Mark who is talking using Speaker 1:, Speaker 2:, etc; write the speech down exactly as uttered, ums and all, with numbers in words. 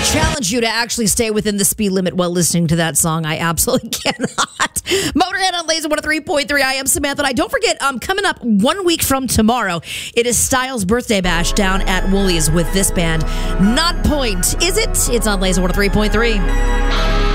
Speaker 1: challenge you to actually stay within the speed limit while listening to that song. I absolutely cannot. Motorhead on Laser one oh three point three. I am Samantha. I don't forget, um, coming up one week from tomorrow, it is Styles' birthday bash down at Woolies with this band. Not Point, is it? It's on Laser one oh three point three.